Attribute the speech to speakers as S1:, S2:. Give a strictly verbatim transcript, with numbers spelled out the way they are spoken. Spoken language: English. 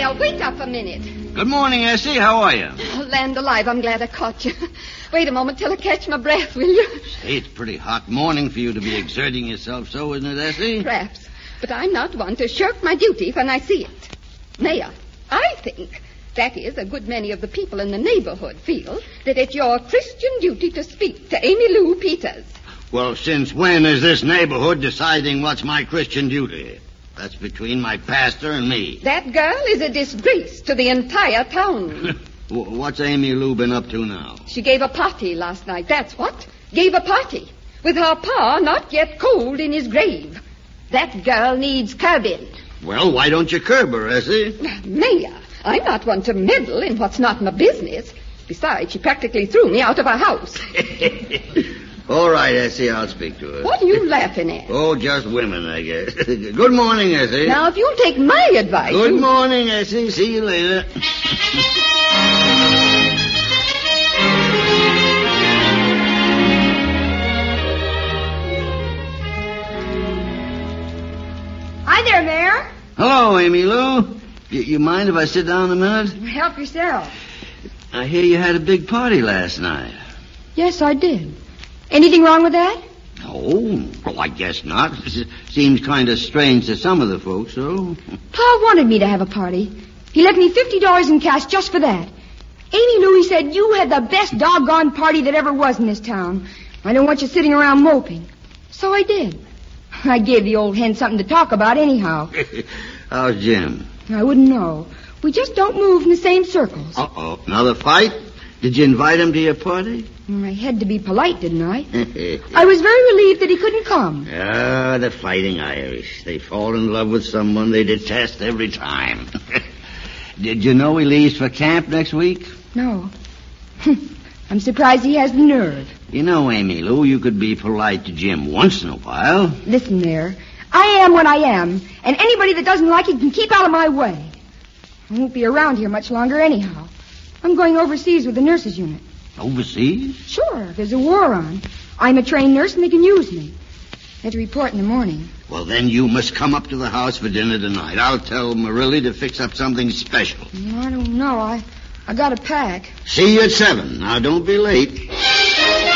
S1: Well, wait up a minute.
S2: Good morning, Essie. How are you?
S1: Oh, land alive, I'm glad I caught you. Wait a moment till I catch my breath, will you?
S2: Say, it's a pretty hot morning for you to be exerting yourself so, isn't it, Essie?
S1: Perhaps. But I'm not one to shirk my duty when I see it. Mayor, I think, that is, a good many of the people in the neighborhood feel that it's your Christian duty to speak to Amy Lou Peters.
S2: Well, since when is this neighborhood deciding what's my Christian duty? That's between my pastor and me.
S1: That girl is a disgrace to the entire town.
S2: What's Amy Lou been up to now?
S1: She gave a party last night, that's what. Gave a party. With her pa not yet cold in his grave. That girl needs curbing.
S2: Well, why don't you curb her, Essie?
S1: Mayor, I'm not one to meddle in what's not my business. Besides, she practically threw me out of her house.
S2: All right, Essie, I'll speak to her.
S1: What are you laughing at?
S2: Oh, just women, I guess. Good morning, Essie.
S1: Now, if you'll take my advice...
S2: Good
S1: you...
S2: morning, Essie. See you later.
S3: Hi there, Mayor.
S2: Hello, Amy Lou. You, you mind if I sit down a minute?
S3: Help yourself.
S2: I hear you had a big party last night.
S3: Yes, I did. Anything wrong with that?
S2: Oh, well, I guess not. Seems kind of strange to some of the folks, though.
S3: Pa wanted me to have a party. He left me fifty dollars in cash just for that. Amy Lou, he said, you had the best doggone party that ever was in this town. I don't want you sitting around moping. So I did. I gave the old hen something to talk about anyhow.
S2: How's Jim?
S3: I wouldn't know. We just don't move in the same circles.
S2: Uh-oh. Another fight? Did you invite him to your party?
S3: I had to be polite, didn't I? I was very relieved that he couldn't come.
S2: Ah, the fighting Irish. They fall in love with someone they detest every time. Did you know he leaves for camp next week?
S3: No. I'm surprised he has the nerve.
S2: You know, Amy Lou, you could be polite to Jim once in a while.
S3: Listen there. I am what I am, and anybody that doesn't like it can keep out of my way. I won't be around here much longer anyhow. I'm going overseas with the nurses unit.
S2: Overseas?
S3: Sure. There's a war on. I'm a trained nurse, and they can use me. I had to report in the morning.
S2: Well, then you must come up to the house for dinner tonight. I'll tell Marilli to fix up something special.
S3: I don't know. I, I got to pack.
S2: See you at seven. Now, don't be late.